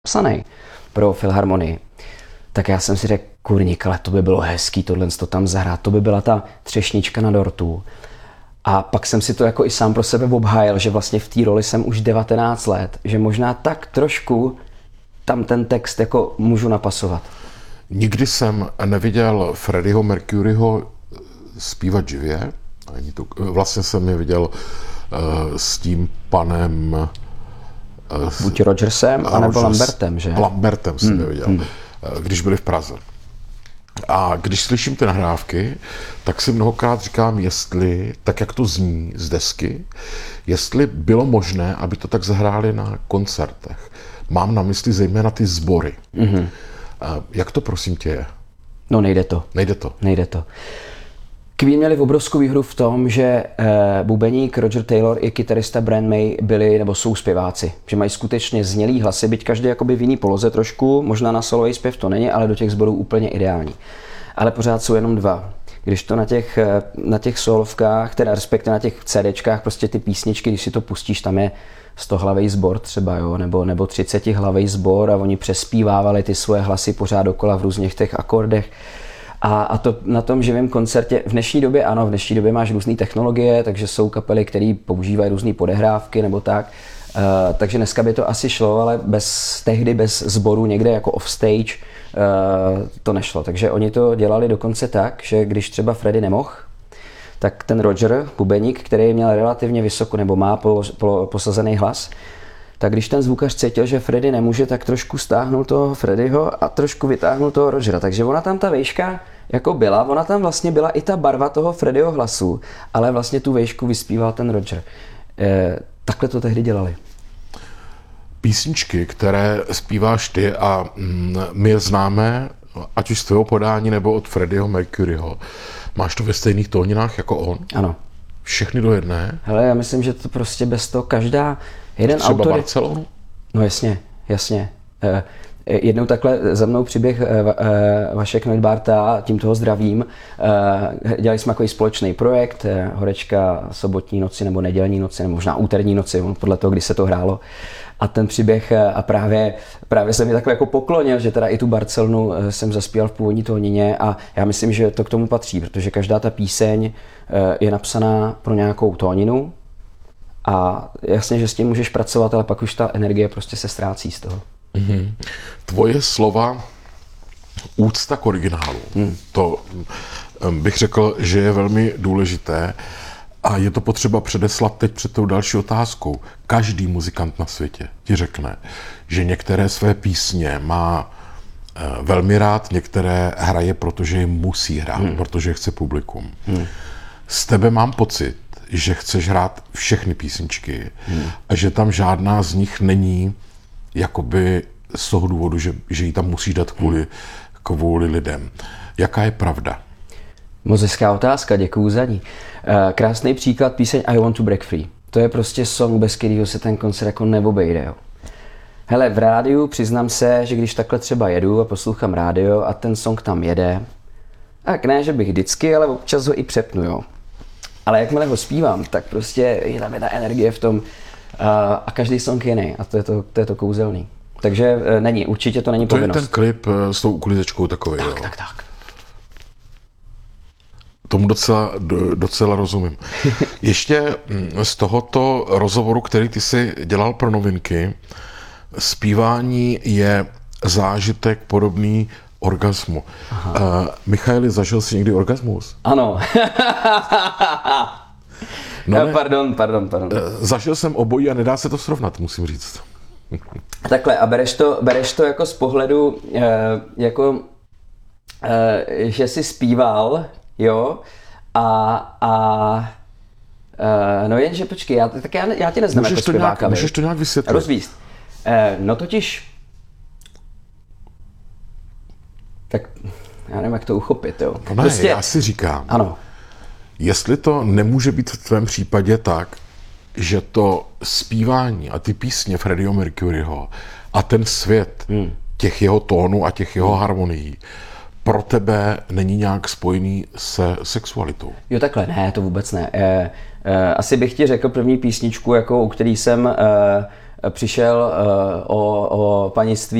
psaný pro filharmonii, tak já jsem si řekl, kurník, ale to by bylo hezký tohle to tam zahrát, to by byla ta třešnička na dortu. A pak jsem si to jako i sám pro sebe obhájil, že vlastně v té roli jsem už 19 let, že možná tak trošku tam ten text jako můžu napasovat. Nikdy jsem neviděl Freddieho Mercuryho zpívat živě. Vlastně jsem je viděl s tím panem... Buď Rogersem, anebo Lambertem, že? Lambertem jsem je viděl, když byli v Praze. A když slyším ty nahrávky, tak si mnohokrát říkám, jestli, tak jak to zní z desky, jestli bylo možné, aby to tak zahráli na koncertech. Mám na mysli zejména ty sbory. Mm-hmm. Jak to prosím tě je? No nejde to. Nejde to. Queen měli obrovskou výhru v tom, že bubeník Roger Taylor i kytarista Brian May byli nebo jsou zpěváci. Že mají skutečně znělý hlasy, byť každý jakoby v jiný poloze trošku, možná na solový zpěv to není, ale do těch sborů úplně ideální. Ale pořád jsou jenom dva. Když to na těch solovkách, teda respektive na těch CDčkách, prostě ty písničky, když si to pustíš, tam je 100hlavý sbor třeba, jo, nebo 30hlavý sbor a oni přespívávali ty svoje hlasy pořád dokola v různých těch akordech. A to na tom živém koncertě, v dnešní době ano, v dnešní době máš různé technologie, takže jsou kapely, které používají různé podehrávky nebo tak. Takže dneska by to asi šlo, ale tehdy bez sboru někde jako offstage to nešlo. Takže oni to dělali dokonce tak, že když třeba Freddie nemohl, tak ten Roger, bubeník, který měl relativně vysoko nebo má posazený hlas, tak když ten zvukař cítil, že Freddie nemůže, tak trošku stáhnul toho Freddieho a trošku vytáhnul toho Rogera. Takže ona tam ta vejška jako byla, ona tam vlastně byla i ta barva toho Freddieho hlasu, ale vlastně tu vejšku vyspíval ten Roger. Takhle to tehdy dělali. Písničky, které zpíváš ty a my je známe, ať už z tvého podání nebo od Freddieho Mercuryho, máš to ve stejných tóninách jako on? Ano. Všechny do jedné? Hele, já myslím, že to prostě bez toho jeden třeba autor... Barcelonu? No jasně. Jednou takhle za mnou přiběh Vašek Neudbarta, tím toho zdravím. Dělali jsme takový společný projekt, horečka sobotní noci nebo nedělní noci, nebo možná úterní noci, podle toho, kdy se to hrálo. A ten příběh a právě se mi takhle jako poklonil, že teda i tu Barcelonu jsem zaspíval v původní tónině a já myslím, že to k tomu patří, protože každá ta píseň je napsaná pro nějakou tóninu a jasně, že s tím můžeš pracovat, ale pak už ta energie prostě se ztrácí z toho. Mm-hmm. Tvoje slova úcta k originálu, to bych řekl, že je velmi důležité a je to potřeba předeslat teď před tou další otázkou. Každý muzikant na světě ti řekne, že některé své písně má velmi rád, některé hraje, protože je musí hrát, protože chce publikum. Z tebe mám pocit, že chceš hrát všechny písničky a že tam žádná z nich není jakoby z toho důvodu, že ji tam musíš dát kvůli lidem. Jaká je pravda? Moc hezká otázka, děkuju za ní. Krásný příklad píseň I Want to Break Free. To je prostě song, bez kterého se ten koncert jako neobejde. Jo. Hele, v rádiu přiznám se, že když takhle třeba jedu a poslouchám rádio a ten song tam jede, tak ne, že bych vždycky, ale občas ho i přepnu, jo. Ale jakmile ho zpívám, tak prostě je tam jedna energie v tom a každý song je jiný a to je to kouzelný. Takže určitě to není povinnost. To je ten klip s tou uklízečkou takový, tak, jo. Tak. Tomu docela rozumím. Ještě z tohoto rozhovoru, který ty jsi dělal pro Novinky, zpívání je zážitek podobný orgasmu. Michaeli, zažil jsi někdy orgasmus? Ano. Pardon. Zažil jsem obojí a nedá se to srovnat, musím říct. Takhle, a bereš to jako z pohledu, že jsi zpíval, jo, no jenže počkej, já tě neznám jako zpěváka. Můžeš to nějak vysvětlit? Rozvíst. No totiž, tak já nevím, jak to uchopit, jo. No ne, prostě, já si říkám, ano. Jestli to nemůže být v tvém případě tak, že to zpívání a ty písně Freddieho Mercuryho a ten svět těch jeho tónů a těch jeho harmonií pro tebe není nějak spojený se sexualitou. Jo, takhle, ne, to vůbec ne. Asi bych ti řekl první písničku, jako, u který jsem přišel o panictví